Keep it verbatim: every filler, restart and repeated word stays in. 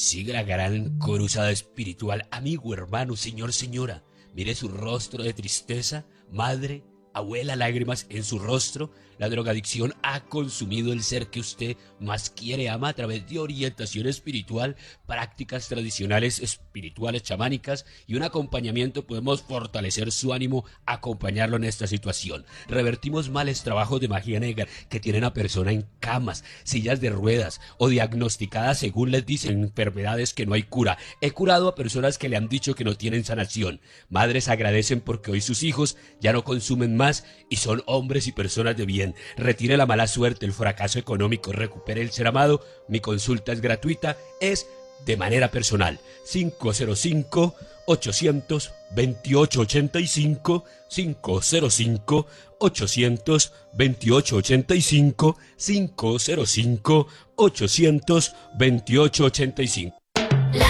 Sigue la gran cruzada espiritual, amigo, hermano, señor, señora. Mire su rostro de tristeza, madre, abuela, lágrimas en su rostro. La drogadicción ha consumido el ser que usted más quiere, ama, a través de orientación espiritual, prácticas tradicionales espirituales chamánicas y un acompañamiento. Podemos fortalecer su ánimo, acompañarlo en esta situación. Revertimos males, trabajos de magia negra que tienen a persona en camas, sillas de ruedas o diagnosticadas según les dicen enfermedades que no hay cura. He curado a personas que le han dicho que no tienen sanación. Madres agradecen porque hoy sus hijos ya no consumen más y son hombres y personas de bien. Retire la mala suerte, el fracaso económico, recupere el ser amado. Mi consulta es gratuita, es de manera personal. cinco cero cinco, ochocientos veintiocho ochenta y cinco, cinco cero cinco, ochocientos veintiocho ochenta y cinco, cinco cero cinco, ochocientos veintiocho ochenta y cinco.